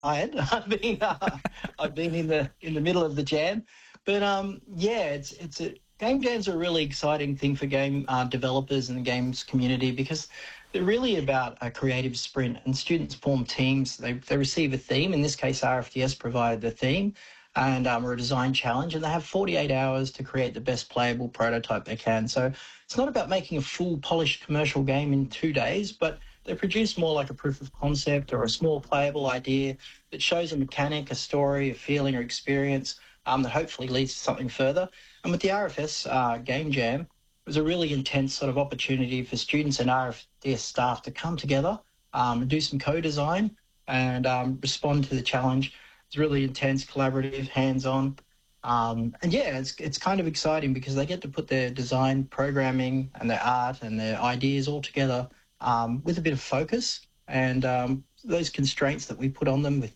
tired. I've been in the middle of the jam, but yeah, it's a game jams are a really exciting thing for game developers and the games community because they're really about a creative sprint and students form teams. They receive a theme. In this case, RFDS provided the theme and or a design challenge, and they have 48 hours to create the best playable prototype they can. So it's not about making a full polished commercial game in 2 days, but they produce more like a proof of concept or a small playable idea that shows a mechanic, a story, a feeling or experience that hopefully leads to something further. And with the RFS Game Jam, it was a really intense sort of opportunity for students and RFDS staff to come together, do some co-design and respond to the challenge. It's really intense, collaborative, hands-on. And yeah, it's kind of exciting because they get to put their design, programming, and their art and their ideas all together with a bit of focus and those constraints that we put on them with